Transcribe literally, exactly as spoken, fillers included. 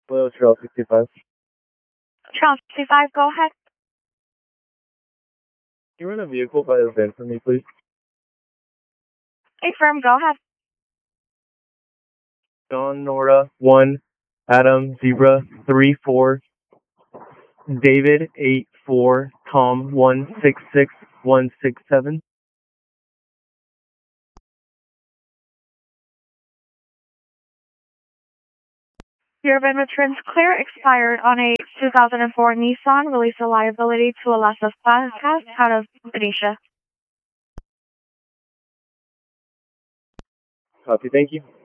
Hello, Trail sixty-five. Trail sixty-five, go ahead. Can you run a vehicle by the V I N for me, please? Affirm, go ahead. John Nora one, Adam Zebra three four, David eight four, Tom one six six one six seven. Your V I N returns clear, expired on a two thousand four Nissan, release of liability to a loss of class out of Benicia. Copy, thank you.